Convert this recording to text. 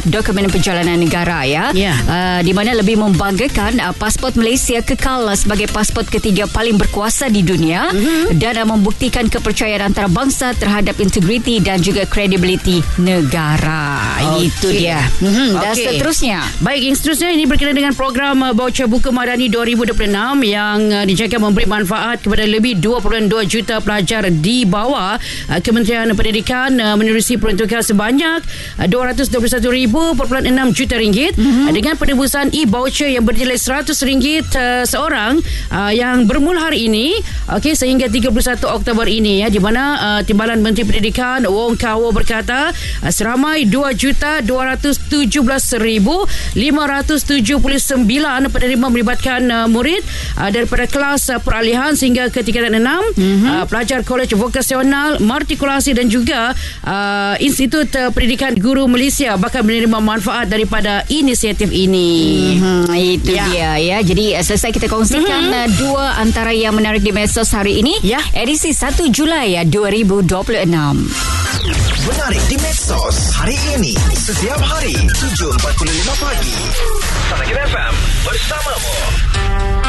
terhadap dokumen perjalanan negara di mana lebih membanggakan pasport Malaysia kekal sebagai pasport ketiga paling berkuasa di dunia dan membuktikan kepercayaan antarabangsa terhadap integriti dan juga kredibiliti negara. Itu dia. Dan seterusnya. Baik, yang seterusnya ini berkaitan dengan program Baucer Buku Madani 2026 yang dijangka memberi manfaat kepada lebih 2.2 juta pelajar di bawah. Kementerian Pendidikan menerusi peruntukan sebanyak 221.6 juta ringgit dengan penebusan e-voucher yang bernilai RM100 seorang yang bermula hari ini sehingga 31 Oktober ini di mana Timbalan Menteri Pendidikan Wong Kah Wah berkata seramai 2,217,579 penerima melibatkan murid daripada kelas peralihan sehingga ke tingkatan 6, pelajar kolej vokasional, matrikulasi dan juga Institut Pendidikan Guru Malaysia bakal menerima manfaat daripada inisiatif ini. Itu dia ya. Jadi selesai kita kongsikan dua antara yang menarik di medsos hari ini. Edisi 1 Julai 2026. Menarik di medsos hari ini. Setiap hari 7.45 pagi. Pagi FM bersamamu.